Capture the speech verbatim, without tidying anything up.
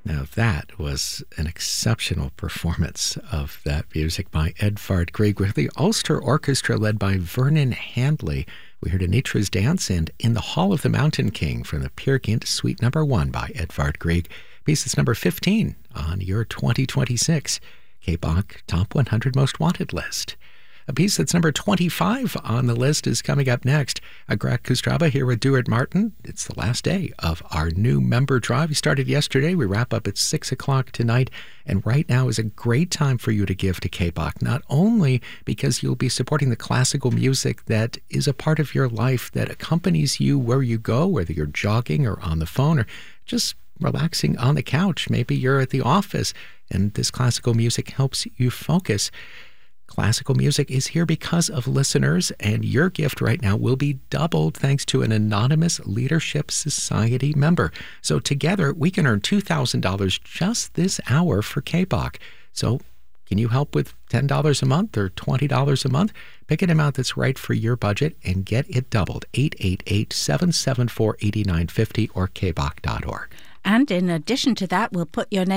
Now that was an exceptional performance of that music by Edvard Grieg with the Ulster Orchestra led by Vernon Handley. We heard Anitra's Dance and In the Hall of the Mountain King from the Peer Gynt Suite Number One by Edvard Grieg. Piece that's number fifteen on your twenty twenty-six K B O C Top one hundred Most Wanted list. A piece that's number twenty-five on the list is coming up next. Agrat Kustraba here with Duard Martin. It's the last day of our new member drive. We started yesterday. We wrap up at six o'clock tonight. And right now is a great time for you to give to K B O C, not only because you'll be supporting the classical music that is a part of your life that accompanies you where you go, whether you're jogging or on the phone or just relaxing on the couch. Maybe you're at the office and this classical music helps you focus. Classical music is here because of listeners, and your gift right now will be doubled thanks to an anonymous Leadership Society member. So together, we can earn two thousand dollars just this hour for K B O C. So can you help with ten dollars a month or twenty dollars a month? Pick an amount that's right for your budget and get it doubled. eight eight eight, seven seven four, eight nine five zero or k b o c dot org. And in addition to that, we'll put your name